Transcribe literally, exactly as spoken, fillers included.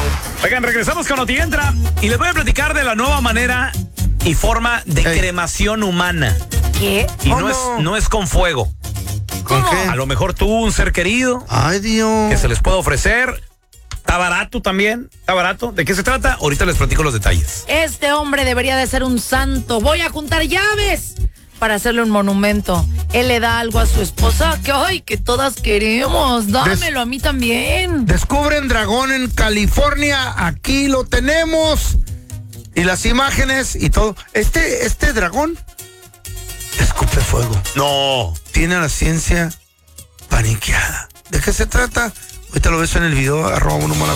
Oigan, regresamos con Noti Entra y les voy a platicar de la nueva manera y forma de Ey. cremación humana. ¿Qué? Y Oh, no, no. es, no es con fuego. ¿Con ¿Cómo? qué? A lo mejor tú, un ser querido, Ay, Dios. que se les puede ofrecer. Está barato también. Está barato. ¿De qué se trata? Ahorita les platico los detalles. Este hombre debería de ser un santo. Voy a juntar llaves para hacerle un monumento. Él le da algo a su esposa que, ay, que todas queremos. Dámelo a mí también. Descubren dragón en California. Aquí lo tenemos. Y las imágenes y todo. Este, este dragón escupe fuego. No. Tiene a la ciencia paniqueada. ¿De qué se trata? Ahorita lo ves en el video, arroba uno mala